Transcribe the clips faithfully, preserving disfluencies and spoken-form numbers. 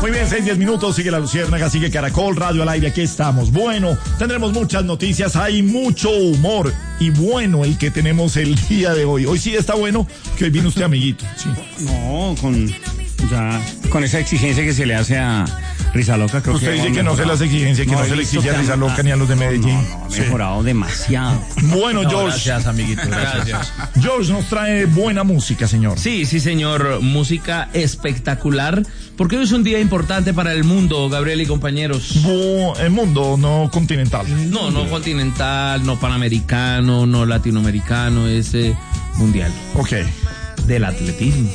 Muy bien, seis, diez minutos, sigue La Luciérnaga, sigue Caracol Radio al aire, aquí estamos. Bueno, tendremos muchas noticias, hay mucho humor y bueno el que tenemos el día de hoy. Hoy sí está bueno, que hoy vino usted amiguito. Sí. No, con, ya, con esa exigencia que se le hace a Risa Loca, creo usted que... Usted dice que no se le hace exigencia, que no, no se le exige a Risa Loca ni a los de Medellín. No, no, ha mejorado sí. demasiado. Bueno, no, George. Gracias, amiguito, gracias. George nos trae buena música, señor. Sí, sí, señor. Música espectacular. Porque hoy es un día importante para el mundo, Gabriel y compañeros. Bo, el mundo, no continental. No, no continental, no panamericano, no latinoamericano, es eh, mundial. Ok. Del atletismo.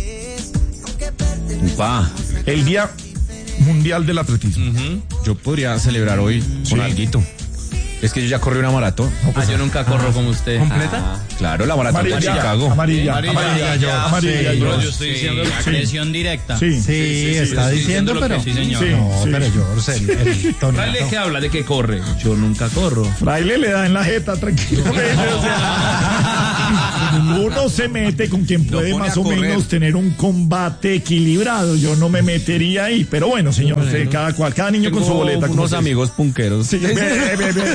Upa. El día mundial del atletismo. Uh-huh. Yo podría celebrar hoy con sí. alguito. Es que yo ya corrí una maratón. No, pues, ah, yo nunca corro ah, como usted. ¿Completa? Ah, claro, la maratón de Chicago. Amarilla, amarilla, amarilla, yo, amarilla, sí, yo. yo estoy sí, diciendo sí. agresión directa. Sí, sí, sí, sí está sí, diciendo, pero... Sí, señor. Sí, no, sí. pero yo, el, el Fraile, ¿qué habla? ¿De qué corre? Yo nunca corro. Fraile le da en la jeta, tranquilamente. O sea, uno se mete con quien puede más o menos tener un combate equilibrado. Yo no me metería ahí. Pero bueno, señor, no, usted, no. cada cual, cada niño con su boleta. Unos amigos punqueros. Sí, ve, ve, ve, ve.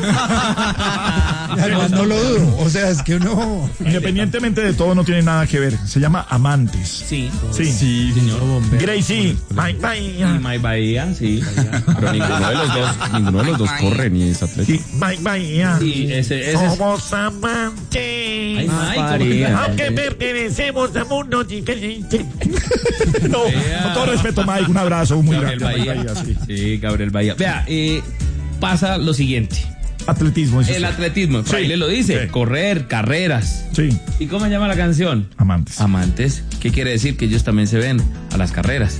Además, no lo dudo, o sea, es que uno... Independientemente de todo, no tiene nada que ver. Se llama Amantes. Sí. Sí, sí señor. Gracie, Mike Bahía. Y Mike Bahía, sí. Pero ninguno de los dos, ninguno de los dos corre ni es atleta. Sí, Mike Bahía. Sí, ese, ese Somos es... amantes. Ay, Mike, aunque pertenecemos a mundos diferentes. No, con todo respeto, Mike, un abrazo muy Gabriel grande. Bahía. Bahía, sí. sí, Gabriel Bahía. Vea, eh, pasa lo siguiente. Atletismo. El atletismo, Fraile sí, lo dice, sí. correr, carreras. Sí. ¿Y cómo se llama la canción? Amantes. Amantes. ¿Qué quiere decir? Que ellos también se ven a las carreras.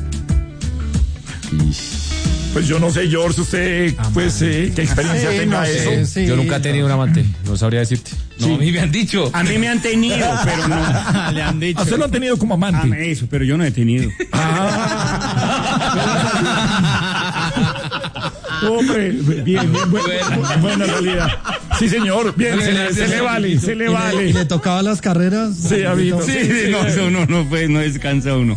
Pues yo no sé, George, usted, amante. pues, eh, ¿qué experiencia sí, tenga no sé, eso? Sí, yo nunca he tenido un amante, no sabría decirte. No, sí. a mí me han dicho. A mí me han tenido, pero no. Le han dicho. ¿A usted lo han tenido como amante? Ah, eso, pero yo no he tenido. Ah. Hombre, bien, bien, bien buena, buena realidad. Sí, señor, bien, se, le, se le vale, se le vale. ¿Y le tocaba las carreras? Sí, amiguito. Sí, sí, no, eso no, no, pues, no descansa uno.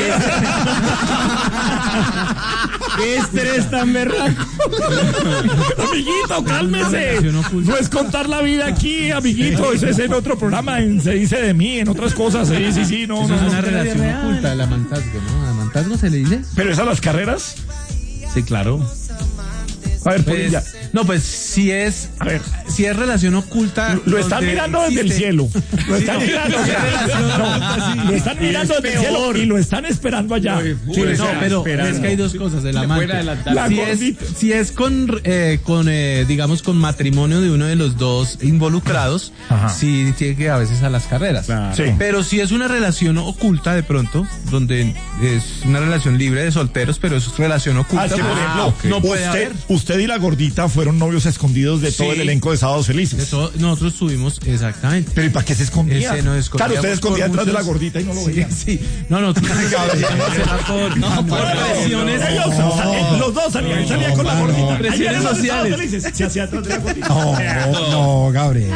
¿Qué estrés tan berraco? Amiguito, cálmese. No es contar la vida aquí, amiguito. Eso es en otro programa, en Se Dice de Mí, en otras cosas. Sí, sí, sí, no, eso no. Es una no, relación real. Oculta, el amantazgo, ¿no? ¿Amantazgo se le dice? ¿Pero es a las carreras? Sí, claro. A ver, pues, ya. No, pues si es, a ver, si es relación oculta. Lo, lo están mirando existe. desde el cielo. Lo están sí, mirando. No, no, no, lo están mirando desde el cielo y lo están esperando allá. Uy, sí, no, pero esperando. Es que hay dos cosas. El amante. Si es, si es con, eh, con eh, digamos, con matrimonio de uno de los dos involucrados, ajá. sí tiene que a veces a las carreras. Claro. Sí. Pero si es una relación oculta de pronto, donde es una relación libre de solteros, pero es relación oculta. Ah, sí, por ejemplo, ah, okay. no puede usted, haber. Usted y la gordita fueron novios escondidos de sí. todo el elenco de Sábados Felices. De todo, nosotros tuvimos, exactamente. Pero ¿y para qué se escondía? Ese no escondía. Claro, usted escondía detrás de la gordita y no lo veía. Sí, sí. No, no, tú por, no, por presiones. Ellos, no, los dos salían, no, salían con no, la gordita. Presiones sociales. Se hacía atrás de la gordita. No, no, Gabriel.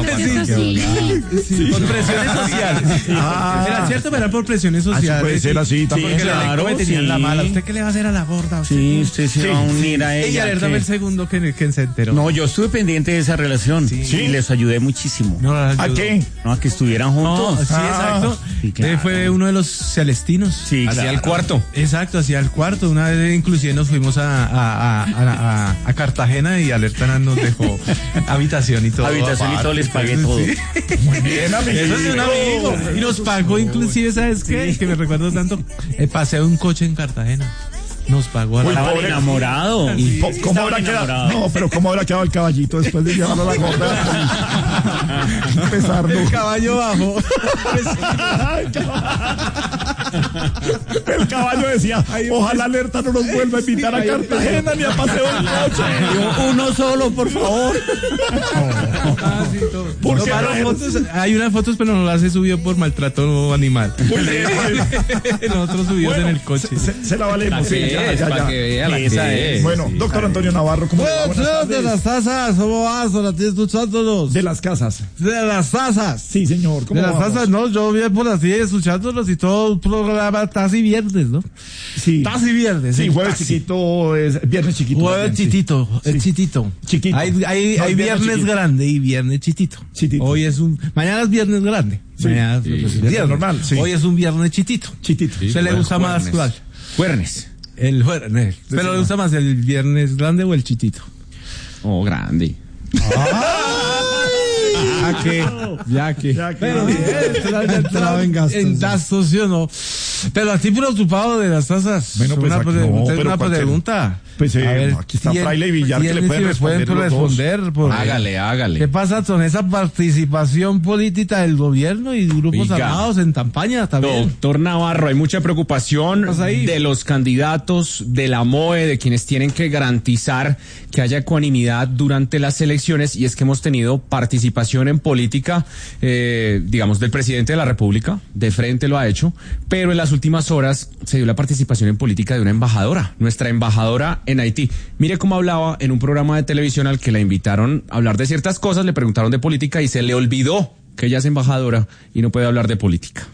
Sí, por presiones sociales. Ah. Era cierto, pero era por presiones sociales. Ah, puede ser así también. Sí, claro. Me tenían la mala. ¿Usted qué le va a hacer a la gorda? Sí, usted se va a unir a ella. Y alertame el segundo que, que se enteró. No, yo estuve pendiente de esa relación. Sí. Y les ayudé muchísimo. No, ¿a qué? No, a que estuvieran juntos. No, sí, ah. exacto. Sí, claro. Fue uno de los celestinos. Sí, hacia claro. el cuarto. Exacto, hacia el cuarto. Una vez inclusive nos fuimos a, a, a, a, a, a Cartagena y Alerta nos dejó habitación y todo. Habitación aparte, y todo, les pagué todo. Sí. Muy bien, amigo. Eso es un amigo. Y nos pagó inclusive, ¿sabes qué? Sí. Que me recuerdo tanto. Eh, pasé un coche en Cartagena. Nos pagó a la Estaba enamorado. ¿Y po- ¿Cómo habrá quedado? No, pero ¿cómo habrá quedado el caballito después de llevarlo a la gorda? Pesarlo. El caballo bajo. El caballo decía, ojalá Alerta no nos vuelva a invitar a Cartagena ni a paseo en coche. Uno solo, por favor. Ah, sí, todo. ¿Por qué no, fotos, hay unas fotos, pero no las he subido por maltrato animal. Nosotros subidos bueno, en el coche. Se, se la valemos. Sí, ya, ya, ya. Que vea la Esa que es. Bueno, doctor Antonio Navarro, ¿cómo va? De las tazas, ¿cómo vas? ¿La tienes escuchándolos? De las casas. De las tazas. Sí, señor. ¿Cómo de las vamos? tazas, no, yo bien por así escuchándolos y todo programa Taz y Viernes, ¿no? Sí. Taz y Viernes. Sí, jueves Taz. chiquito, es viernes chiquito. Jueves sí. chitito, Sí. es chitito. Chiquito. Hay, hay, No, hay viernes viernes chiquito. grande y viernes chitito. Chitito. Hoy es un, mañana es viernes grande. Sí. Mañana es Sí. pues, Viernes viernes. normal, sí. Hoy es un viernes chitito. Chitito. ¿Se le gusta más cuál? Juernes. El jueves. Pero le gusta más el viernes grande o el chitito. Oh, grande. Ya que, ya que. Ya que- Pero bien, Entraba en gastos. En gastos, ¿sí o no? Pero a ti preocupado de las tasas. Bueno, pues una, aquí pre- no, tengo pero una cualquier- pregunta. Pues, eh, aquí está ¿quién- Fraile y Villar que le quiénes pueden sí me pueden responder los dos? responder? Porque- Hágale, hágale. ¿Qué pasa con esa participación política del gobierno y grupos Oiga. armados en campaña también? Doctor Navarro, hay mucha preocupación ¿Qué pasa ahí? de los candidatos, de la M O E, de quienes tienen que garantizar que haya ecuanimidad durante las elecciones, y es que hemos tenido participación en política, eh, digamos, del presidente de la República, de frente lo ha hecho, pero en las últimas horas se dio la participación en política de una embajadora, nuestra embajadora en Haití. Mire cómo hablaba en un programa de televisión al que la invitaron a hablar de ciertas cosas, le preguntaron de política y se le olvidó que ella es embajadora y no puede hablar de política.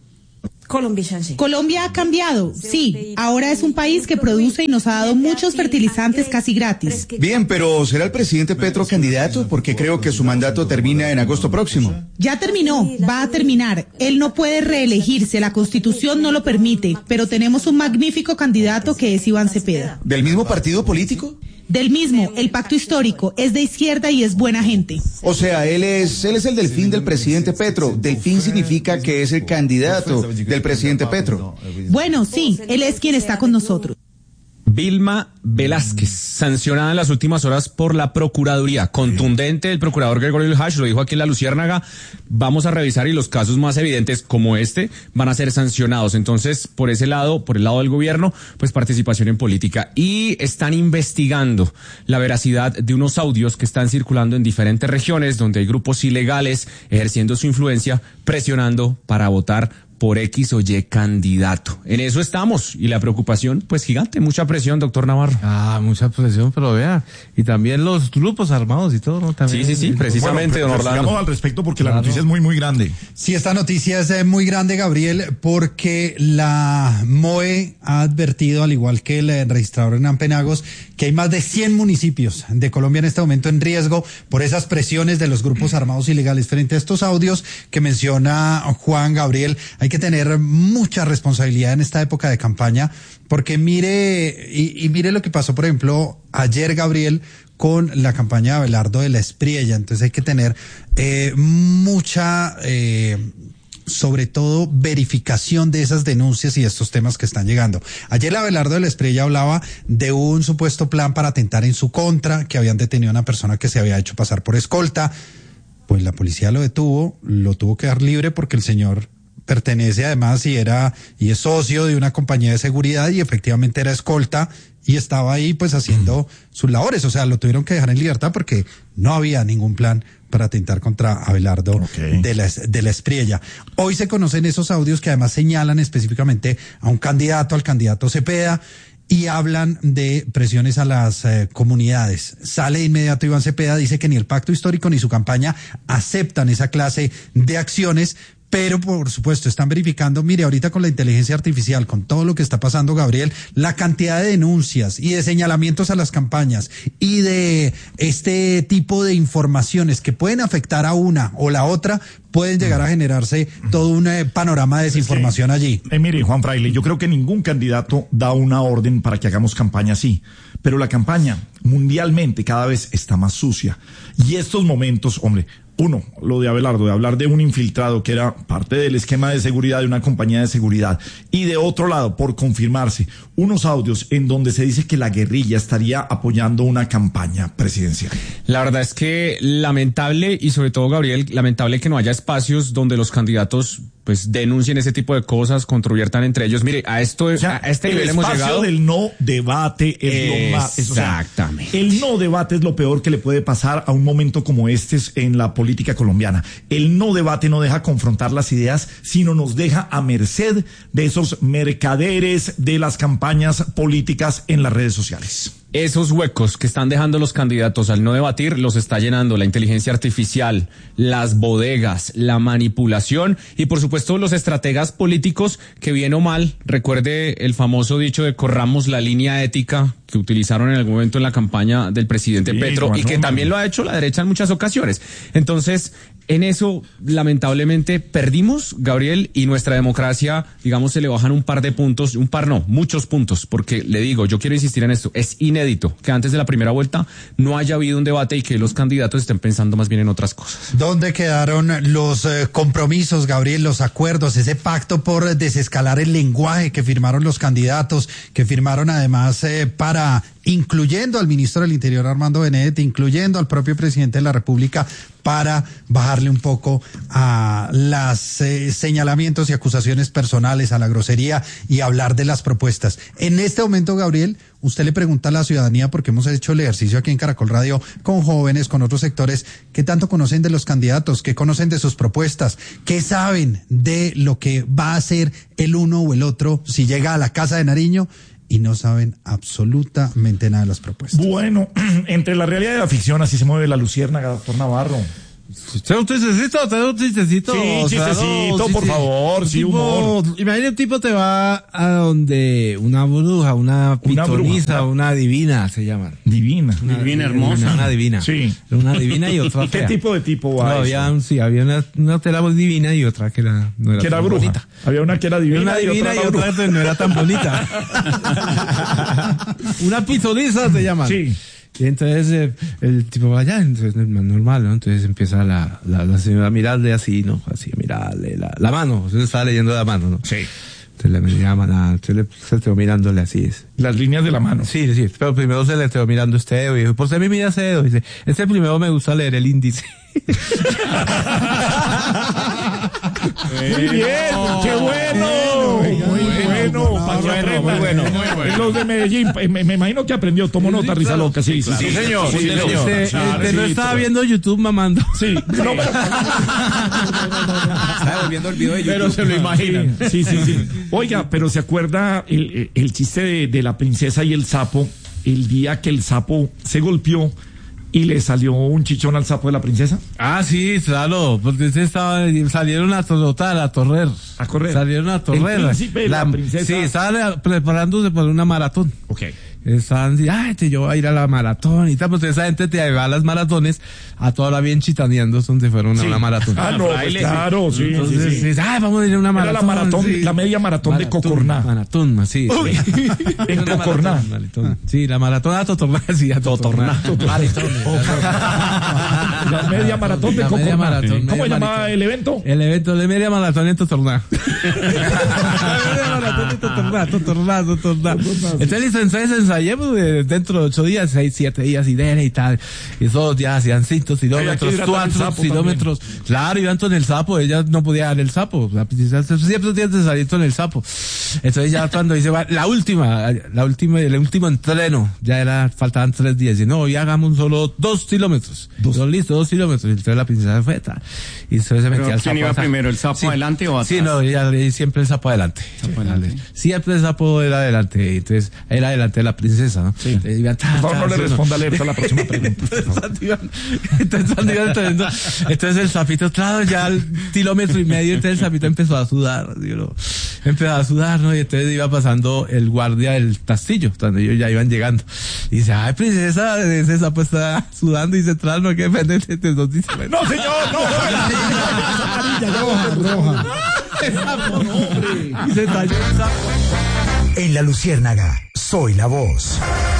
Colombia ha cambiado, sí. Ahora es un país que produce y nos ha dado muchos fertilizantes casi gratis. Bien, pero ¿será el presidente Petro candidato? Porque creo que su mandato termina en agosto próximo. Ya terminó, va a terminar. Él no puede reelegirse, la Constitución no lo permite, pero tenemos un magnífico candidato que es Iván Cepeda. ¿Del mismo partido político? Del mismo, el pacto histórico, es de izquierda y es buena gente. O sea, él es, él es el delfín del presidente Petro. Delfín significa que es el candidato del presidente Petro. Bueno, sí, él es quien está con nosotros. Vilma Velázquez, sancionada en las últimas horas por la Procuraduría. Contundente el procurador Gregorio Hash, lo dijo aquí en La Luciérnaga. Vamos a revisar y los casos más evidentes como este van a ser sancionados. Entonces, por ese lado, por el lado del gobierno, pues participación en política. Y están investigando la veracidad de unos audios que están circulando en diferentes regiones donde hay grupos ilegales ejerciendo su influencia, presionando para votar por X o Y candidato. En eso estamos, y la preocupación, pues gigante, mucha presión, doctor Navarro. Ah, mucha presión, pero vea, y también los grupos armados y todo, ¿no? También, Sí, sí, sí, precisamente, Bueno, don pero sigamos Orlando. al respecto porque la Claro. noticia es muy, muy grande. Sí, esta noticia es eh, muy grande, Gabriel, porque la M O E ha advertido, al igual que el eh, registrador Hernán Penagos, que hay más de cien municipios de Colombia en este momento en riesgo por esas presiones de los grupos armados ilegales. Frente a estos audios que menciona Juan Gabriel, hay que tener mucha responsabilidad en esta época de campaña, porque mire, y, y mire lo que pasó, por ejemplo, ayer, Gabriel, con la campaña de Abelardo de la Espriella. Entonces hay que tener eh, mucha, eh, sobre todo, verificación de esas denuncias y estos temas que están llegando. Ayer Abelardo de la Espriella hablaba de un supuesto plan para atentar en su contra, que habían detenido a una persona que se había hecho pasar por escolta. Pues la policía lo detuvo, lo tuvo que dar libre porque el señor pertenece además y era y es socio de una compañía de seguridad y efectivamente era escolta y estaba ahí pues haciendo sus labores, o sea, lo tuvieron que dejar en libertad porque no había ningún plan para atentar contra Abelardo Okay. de la, de la Espriella. Hoy se conocen esos audios que además señalan específicamente a un candidato, al candidato Cepeda, y hablan de presiones a las eh, comunidades. Sale de inmediato Iván Cepeda, dice que ni el pacto histórico ni su campaña aceptan esa clase de acciones, pero por supuesto están verificando, mire, ahorita con la inteligencia artificial, con todo lo que está pasando, Gabriel, la cantidad de denuncias y de señalamientos a las campañas y de este tipo de informaciones que pueden afectar a una o la otra, pueden llegar a generarse todo un eh, panorama de desinformación allí. Eh, mire, Juan Fraile, yo creo que ningún candidato da una orden para que hagamos campaña así, pero la campaña mundialmente cada vez está más sucia. Y estos momentos, hombre, uno, lo de Abelardo, de hablar de un infiltrado que era parte del esquema de seguridad de una compañía de seguridad. Y de otro lado, por confirmarse, unos audios en donde se dice que la guerrilla estaría apoyando una campaña presidencial. La verdad es que lamentable, y sobre todo, Gabriel, lamentable que no haya espacios donde los candidatos pues denuncien ese tipo de cosas, controviertan entre ellos. Mire, a esto, O sea, a este el nivel hemos espacio llegado. del no debate es lo más. Es, o sea, Exactamente. el no debate es lo peor que le puede pasar a un momento como este en la política colombiana. El no debate no deja confrontar las ideas, sino nos deja a merced de esos mercaderes de las campañas políticas en las redes sociales. Esos huecos que están dejando los candidatos al no debatir los está llenando la inteligencia artificial, las bodegas, la manipulación y por supuesto los estrategas políticos que bien o mal, recuerde el famoso dicho de corramos la línea ética que utilizaron en algún momento en la campaña del presidente sí, Petro bueno, y que también lo ha hecho la derecha en muchas ocasiones. Entonces, en eso, lamentablemente, perdimos, Gabriel, y nuestra democracia, digamos, se le bajan un par de puntos, un par no, muchos puntos, porque le digo, yo quiero insistir en esto, es inédito que antes de la primera vuelta no haya habido un debate y que los candidatos estén pensando más bien en otras cosas. ¿Dónde quedaron los eh, compromisos, Gabriel, los acuerdos, ese pacto por desescalar el lenguaje que firmaron los candidatos, que firmaron además eh, para incluyendo al ministro del Interior Armando Benedetti, incluyendo al propio presidente de la República, para bajarle un poco a los eh, señalamientos y acusaciones personales, a la grosería y hablar de las propuestas? En este momento, Gabriel, usted le pregunta a la ciudadanía, porque hemos hecho el ejercicio aquí en Caracol Radio con jóvenes, con otros sectores, ¿qué tanto conocen de los candidatos? ¿Qué conocen de sus propuestas? ¿Qué saben de lo que va a hacer el uno o el otro si llega a la Casa de Nariño? Y no saben absolutamente nada de las propuestas. Bueno, entre la realidad y la ficción, así se mueve la luciérnaga, doctor Navarro. ¿Te un tristecito? ¿Te un tristecito? Sí, chistecito, claro, por sí, favor, sí, tipo, humor. Imagina un tipo te va a donde una bruja, una pitonisa, una, una divina se llaman. Divina. Una divina hermosa. Una, una divina. Sí. Una divina y otra fea. ¿Qué tipo de tipo va? No, había, un, sí, había una, una que era divina y otra que era, no era que era tan bruja. bonita. Había una que era divina, una divina y otra, y otra no era tan bonita. Una pitonisa se llaman. Sí. Y entonces eh, el tipo va allá, entonces es más normal, ¿no? Entonces empieza la, la, la señora a mirarle así, ¿no? Así, a mirarle la, la mano, usted estaba leyendo la mano, ¿no? Sí. Entonces le miraba, entonces le, se le quedó mirándole así. Es. Las líneas de la mano. Sí, sí, pero primero se le quedó mirando este dedo y dijo, ¿por qué me mira ese dedo? Dice, este primero me gusta leer el índice. Muy bien, qué bueno, muy bueno, bueno, muy bueno, muy bueno. Los de Medellín, me, me imagino que aprendió, tomó sí, nota, sí, risa claro. loca, sí, sí, sí, sí, señor, sí, señor. señor. Este, este no estaba viendo YouTube mamando. Sí, no, pero... Estaba volviendo el video de YouTube. Pero se lo imaginan. Sí, sí, sí. Oiga, pero ¿se acuerda el, el chiste de, de la princesa y el sapo? El día que el sapo se golpeó y le salió un chichón al sapo de la princesa. Ah, sí, claro, porque usted estaba, salieron a trotar, a torrer. A correr. Salieron a torrer. El príncipe y la, la princesa. Sí, estaban preparándose para una maratón. Ok. Estaban diciendo, ay, te, yo voy a ir a la maratón y tal, pues esa gente te va a las maratones, a toda la bien chitaneando donde fueron sí. a una maratón. Ah, no, pues claro, sí. Entonces, sí, sí. ay, vamos a ir a una maratón. Era la maratón, sí. la media maratón, maratón de Cocorná. Maratón, sí. Uy, en Cocorná. Maratón, sí, la maratón a Totorná, sí, a Totorná. La media maratón de Cocorná. Maratón, ¿cómo se llamaba el evento? El evento de media maratón en Totorná. Media maratón en Totorná, Totorná, Totorná. Entonces, entonces ensayemos dentro de ocho días, seis, siete días y dele y tal. Y todos ya hacían cinco kilómetros, cuatro kilómetros. También. Claro, iban con el sapo, ella no podía dar el sapo. La princesa siempre tiene que salir con el sapo. Entonces ya cuando dice, la última, la última, el último entreno, ya era, faltaban tres días. Y no, hoy hagamos solo dos kilómetros. Dos. Dos listo, dos kilómetros. Y entonces la princesa fue tal. Y entonces se metía el sapo. ¿Quién iba primero, el sapo sí. adelante o atrás? Sí, no, ella, siempre el sapo adelante. Sapo adelante. Siempre el sapo era adelante. Entonces, era adelante de la princesa, ¿no? Sí. Iban, ta, por favor, no le responda alerta a la próxima pregunta. Entonces, entonces, entonces el sapito, claro, ya al kilómetro y medio, entonces el sapito empezó a sudar, digo, empezó a sudar, ¿no? Y entonces iba pasando el guardia del castillo, donde ellos ya iban llegando. Y dice, ay, princesa, ese sapo está sudando y se trae, no, que pendiente. No, señor, no, roja, roja. Y se talló el sapo. En La Luciérnaga, soy la voz.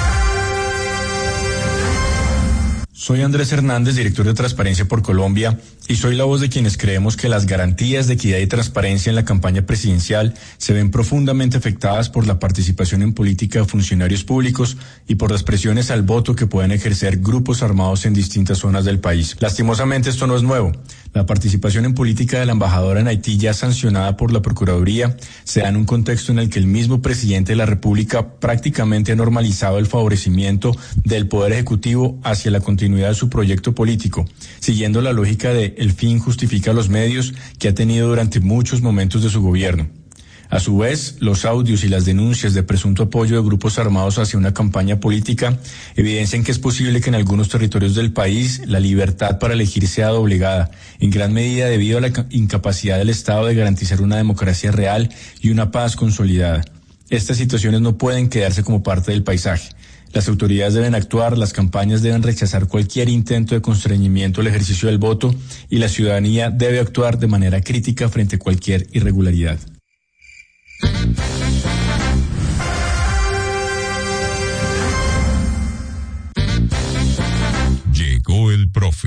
Soy Andrés Hernández, director de Transparencia por Colombia, y soy la voz de quienes creemos que las garantías de equidad y transparencia en la campaña presidencial se ven profundamente afectadas por la participación en política de funcionarios públicos y por las presiones al voto que pueden ejercer grupos armados en distintas zonas del país. Lastimosamente esto no es nuevo. La participación en política de la embajadora en Haití, ya sancionada por la Procuraduría, se da en un contexto en el que el mismo presidente de la República prácticamente ha normalizado el favorecimiento del Poder Ejecutivo hacia la continuidad de su proyecto político, siguiendo la lógica de el fin justifica los medios que ha tenido durante muchos momentos de su gobierno. A su vez, los audios y las denuncias de presunto apoyo de grupos armados hacia una campaña política evidencian que es posible que en algunos territorios del país la libertad para elegir sea doblegada, en gran medida debido a la incapacidad del Estado de garantizar una democracia real y una paz consolidada. Estas situaciones no pueden quedarse como parte del paisaje. Las autoridades deben actuar, las campañas deben rechazar cualquier intento de constreñimiento al ejercicio del voto y la ciudadanía debe actuar de manera crítica frente a cualquier irregularidad. Llegó el profe.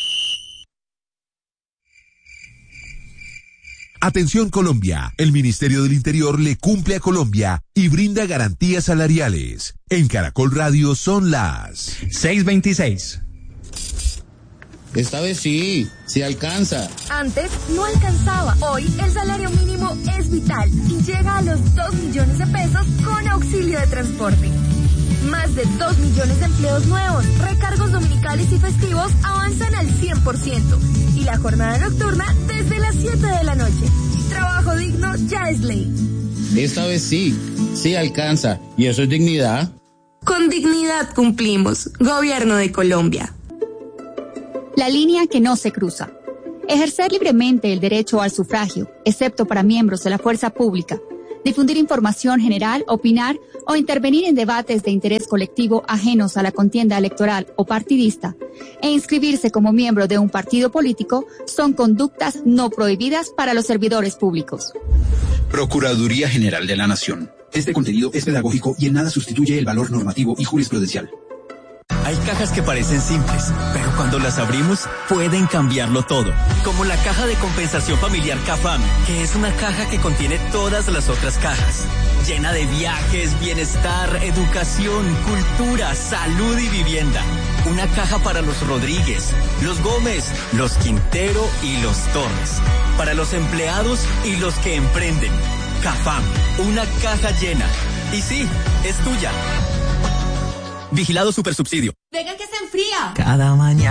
Atención Colombia, el Ministerio del Interior le cumple a Colombia y brinda garantías salariales. En Caracol Radio son las seis veintiséis. Esta vez sí, sí alcanza. Antes no alcanzaba. Hoy el salario mínimo es vital y llega a los dos millones de pesos con auxilio de transporte. Más de dos millones de empleos nuevos, recargos dominicales y festivos avanzan al cien por ciento. Y la jornada nocturna desde las siete de la noche. Trabajo digno ya es ley. Esta vez sí, sí alcanza. ¿Y eso es dignidad? Con dignidad cumplimos. Gobierno de Colombia. La línea que no se cruza. Ejercer libremente el derecho al sufragio, excepto para miembros de la fuerza pública. Difundir información general, opinar o intervenir en debates de interés colectivo ajenos a la contienda electoral o partidista e inscribirse como miembro de un partido político son conductas no prohibidas para los servidores públicos. Procuraduría General de la Nación. Este contenido es pedagógico y en nada sustituye el valor normativo y jurisprudencial. Hay cajas que parecen simples, pero cuando las abrimos pueden cambiarlo todo. Como la caja de compensación familiar CAFAM, que es una caja que contiene todas las otras cajas. Llena de viajes, bienestar, educación, cultura, salud y vivienda. Una caja para los Rodríguez, los Gómez, los Quintero y los Torres. Para los empleados y los que emprenden. CAFAM, una caja llena. Y sí, es tuya. Vigilado Supersubsidio. Venga que se enfría. Cada mañana.